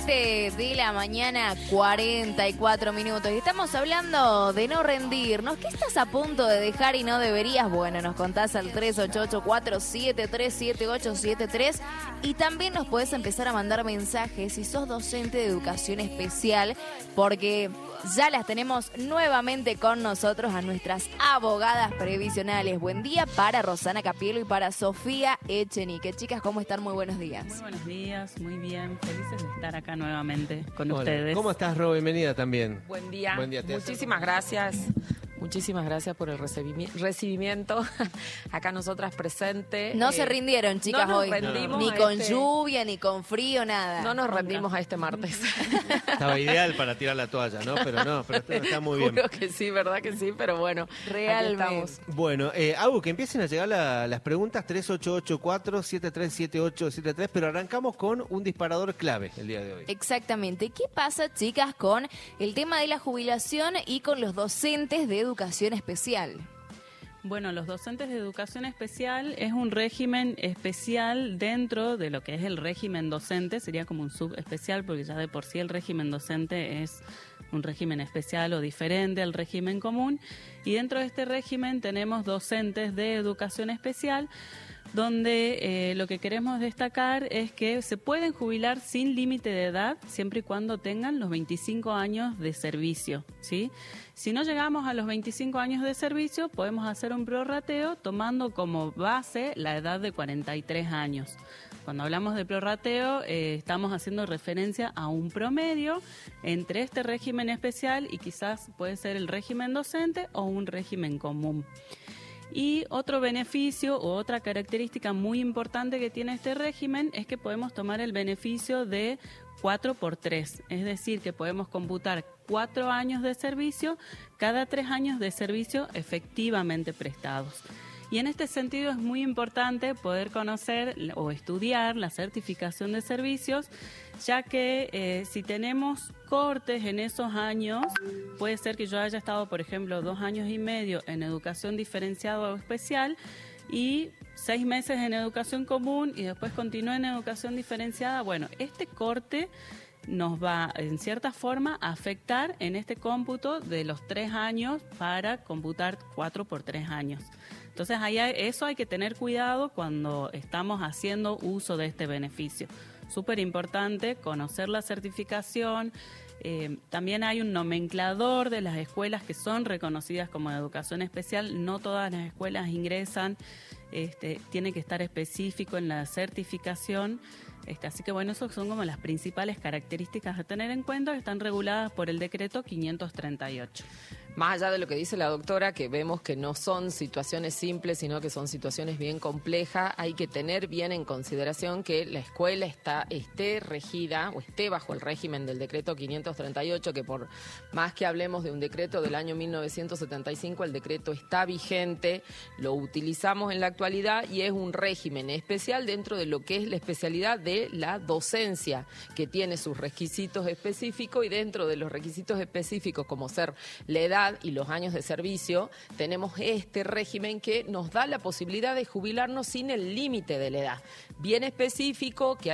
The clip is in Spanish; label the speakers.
Speaker 1: 7 de la mañana, 44 minutos. Y estamos hablando de no rendirnos. ¿Qué estás a punto de dejar y no deberías? Bueno, nos contás al 3884737873 y también nos podés empezar a mandar mensajes si sos docente de educación especial, porque ya las tenemos nuevamente con nosotros a nuestras abogadas previsionales. Buen día para Rosana Capielo y para Sofía Echenique. Chicas, ¿cómo están? Muy buenos días.
Speaker 2: Muy buenos días, muy bien. Felices de estar acá nuevamente con
Speaker 3: Hola.
Speaker 2: ustedes.
Speaker 3: ¿Cómo estás, Ro? Bienvenida también.
Speaker 4: Buen día.
Speaker 3: Buen día.
Speaker 4: Muchísimas gracias. Muchísimas gracias por el recibimiento. Acá nosotras presentes.
Speaker 1: No se rindieron, chicas,
Speaker 4: no nos
Speaker 1: hoy.
Speaker 4: rendimos
Speaker 1: Ni
Speaker 4: a
Speaker 1: con
Speaker 4: este-
Speaker 1: lluvia, ni con frío, nada.
Speaker 4: No nos rendimos a este martes.
Speaker 3: Estaba ideal para tirar la toalla, ¿no? Pero está muy bien.
Speaker 4: Juro que sí, verdad que sí, pero bueno,
Speaker 1: Realmente.
Speaker 4: aquí estamos.
Speaker 3: Bueno, Agu, que empiecen a llegar las preguntas 3884-737873, pero arrancamos con un disparador clave el día de hoy.
Speaker 1: Exactamente. ¿Qué pasa, chicas, con el tema de la jubilación y con los docentes de educación especial?
Speaker 2: Bueno, los docentes de educación especial es un régimen especial dentro de lo que es el régimen docente, sería como un subespecial, porque ya de por sí el régimen docente es un régimen especial o diferente al régimen común, y dentro de este régimen tenemos docentes de educación especial, donde lo que queremos destacar es que se pueden jubilar sin límite de edad, siempre y cuando tengan los 25 años de servicio, ¿sí? Si no llegamos a los 25 años de servicio, podemos hacer un prorrateo tomando como base la edad de 43 años. Cuando hablamos de prorrateo, estamos haciendo referencia a un promedio entre este régimen especial y quizás puede ser el régimen docente o un régimen común. Y otro beneficio o otra característica muy importante que tiene este régimen es que podemos tomar el beneficio de 4x3, es decir, que podemos computar 4 años de servicio cada 3 años de servicio efectivamente prestados. Y en este sentido es muy importante poder conocer o estudiar la certificación de servicios, ya que si tenemos cortes en esos años, puede ser que yo haya estado, por ejemplo, 2 años y medio en educación diferenciada o especial y 6 meses en educación común y después continúe en educación diferenciada. Bueno, este corte nos va, en cierta forma, a afectar en este cómputo de los 3 años para computar 4 por 3 años. Entonces, eso hay que tener cuidado cuando estamos haciendo uso de este beneficio. Súper importante conocer la certificación. También hay un nomenclador de las escuelas que son reconocidas como de educación especial. No todas las escuelas ingresan, tiene que estar específico en la certificación. Así que bueno, esas son como las principales características a tener en cuenta, que están reguladas por el decreto 538.
Speaker 4: Más allá de lo que dice la doctora, que vemos que no son situaciones simples, sino que son situaciones bien complejas, hay que tener bien en consideración que la escuela esté regida o esté bajo el régimen del decreto 538, que por más que hablemos de un decreto del año 1975, el decreto está vigente, lo utilizamos en la actualidad y es un régimen especial dentro de lo que es la especialidad de la docencia, que tiene sus requisitos específicos, y dentro de los requisitos específicos, como ser la edad y los años de servicio, tenemos este régimen que nos da la posibilidad de jubilarnos sin el límite de la edad. Bien específico, que